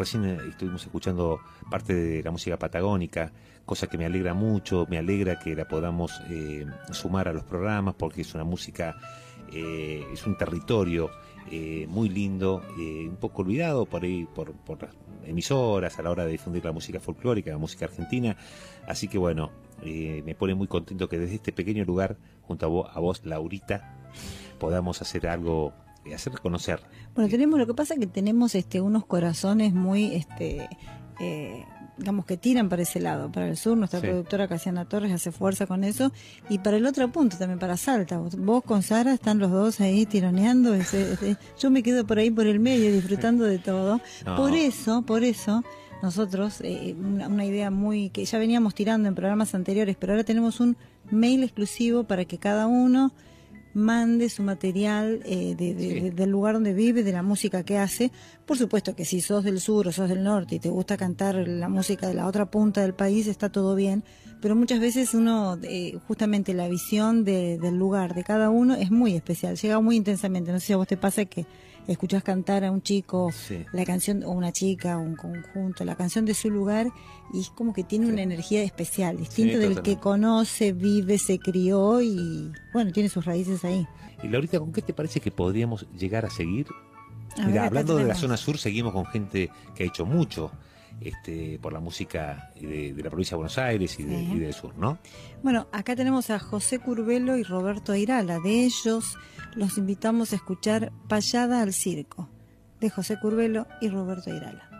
recién estuvimos escuchando parte de la música patagónica, cosa que me alegra mucho, me alegra que la podamos sumar a los programas, porque es una música, es un territorio muy lindo, un poco olvidado por ahí por las emisoras a la hora de difundir la música folclórica, la música argentina. Así que bueno, me pone muy contento que desde este pequeño lugar, junto a vos, Laurita, podamos hacer algo, hacer conocer. Bueno, tenemos, lo que pasa es que tenemos unos corazones muy digamos que tiran para ese lado, para el sur. Nuestra productora Casiana Torres hace fuerza con eso, y para el otro punto también, para Salta. Vos con Sara están los dos ahí tironeando, yo me quedo por ahí por el medio disfrutando de todo. No. Por eso nosotros, una idea muy que ya veníamos tirando en programas anteriores, pero ahora tenemos un mail exclusivo para que cada uno mande su material del lugar donde vive, de la música que hace. Por supuesto que si sos del sur o sos del norte y te gusta cantar la música de la otra punta del país, está todo bien, pero muchas veces uno, justamente la visión del lugar de cada uno es muy especial, llega muy intensamente. No sé si a vos te pasa que escuchás cantar a un chico la canción, o una chica, o un conjunto, la canción de su lugar, y es como que tiene una energía especial, distinto del que conoce, vive, se crió y bueno, tiene sus raíces ahí. Y Laurita, ¿con qué te parece que podríamos llegar a seguir? Mira, hablando de la zona sur, seguimos con gente que ha hecho mucho por la música de la provincia de Buenos Aires y del sur, ¿no? Bueno, acá tenemos a José Curbelo y Roberto Airala. De ellos los invitamos a escuchar Payada al Circo, de José Curbelo y Roberto Airala.